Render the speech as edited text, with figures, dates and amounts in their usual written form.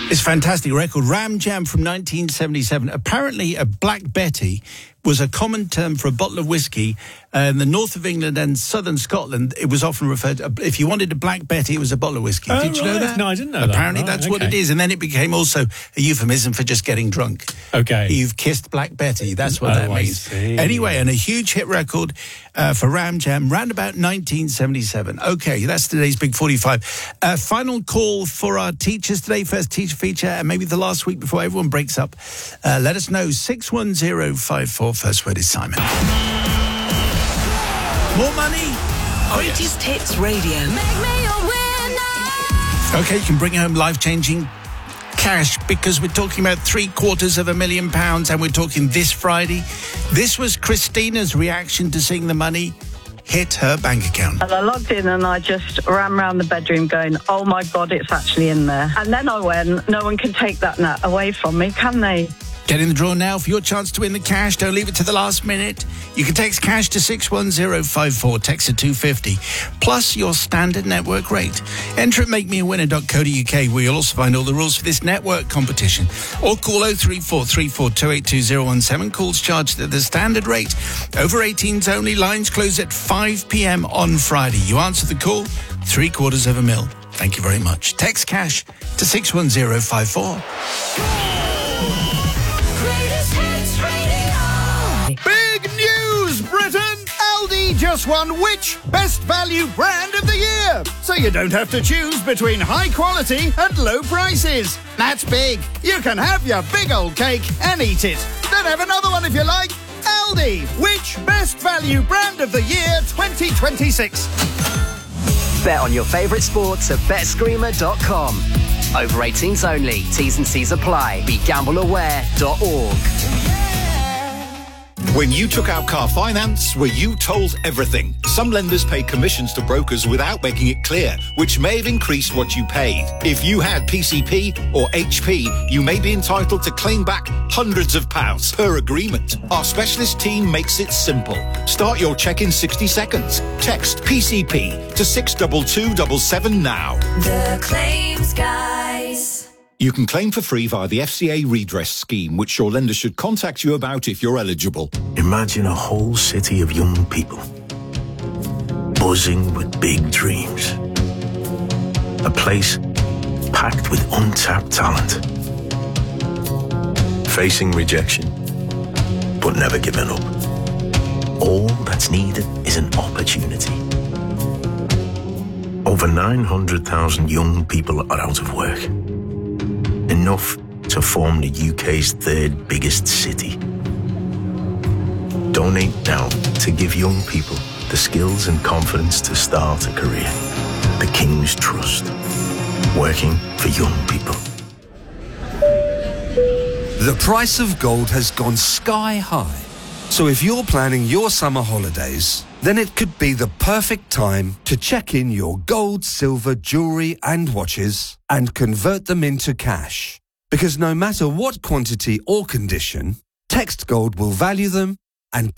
It's a fantastic record. Ram Jam from 1977. Apparently, a Black Betty was a common term for a bottle of whiskey in the north of England and southern Scotland. It was often referred to, if you wanted a Black Betty, it was a bottle of whiskey. Did you know that? No, I didn't know that. Apparently, that's what it is. And then it became also a euphemism for just getting drunk. Okay. You've kissed Black Betty. That's what that means. Anyway, and a huge hit record for Ram Jam, round about 1977. Okay, that's today's Big 45. Final call for our teachers today. First teacher feature, and maybe the last week before everyone breaks up. Let us know. 61054. First word is Simon. More money? Greatest Hits Radio. Make me a winner. Okay, you can bring home life-changing cash because we're talking about £750,000 and we're talking this Friday. This was Christina's reaction to seeing the money hit her bank account. And I logged in and I just ran around the bedroom going, oh my God, it's actually in there. And then I went, no one can take that away from me, can they? Get in the draw now for your chance to win the cash. Don't leave it to the last minute. You can text cash to 61054, text to 250, plus your standard network rate. Enter at makemeawinner.co.uk, where you'll also find all the rules for this network competition. Or call 03434282017. Calls charged at the standard rate. Over 18s only. Lines close at 5 p.m. on Friday. You answer the call, £750,000. Thank you very much. Text cash to 61054. Big news, Britain! Aldi just won which Best Value Brand of the Year? So you don't have to choose between high quality and low prices. That's big. You can have your big old cake and eat it. Then have another one if you like. Aldi, which Best Value Brand of the Year 2026? Bet on your favourite sports at betscreamer.com. Over 18s only. T's and C's apply. BeGambleAware.org. When you took out car finance, were you told everything? Some lenders pay commissions to brokers without making it clear, which may have increased what you paid. If you had PCP or HP, you may be entitled to claim back hundreds of pounds per agreement. Our specialist team makes it simple. Start your check in 60 seconds. Text PCP to 62277 now. The Claims Guys. You can claim for free via the FCA redress scheme, which your lender should contact you about if you're eligible. Imagine a whole city of young people, buzzing with big dreams. A place packed with untapped talent. Facing rejection, but never giving up. All that's needed is an opportunity. Over 900,000 young people are out of work. Enough to form the UK's third biggest city. Donate now to give young people the skills and confidence to start a career. The King's Trust. Working for young people. The price of gold has gone sky high. So if you're planning your summer holidays, then it could be the perfect time to check in your gold, silver, jewellery and watches and convert them into cash. Because no matter what quantity or condition, Text Gold will value them and